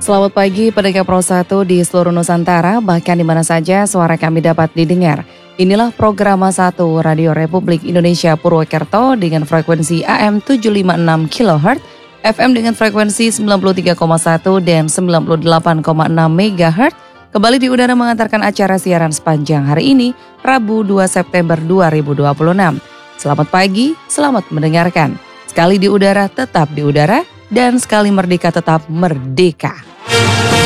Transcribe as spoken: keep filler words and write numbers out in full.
Selamat pagi pendengar Pro satu di seluruh Nusantara, bahkan di mana saja suara kami dapat didengar. Inilah program satu Radio Republik Indonesia Purwokerto dengan frekuensi A M tujuh lima enam kilohertz, F M dengan frekuensi sembilan puluh tiga koma satu dan sembilan puluh delapan koma enam megahertz. Kembali di udara mengantarkan acara siaran sepanjang hari ini, Rabu dua September dua ribu dua puluh enam. Selamat pagi, selamat mendengarkan. Sekali di udara tetap di udara, dan sekali merdeka tetap merdeka.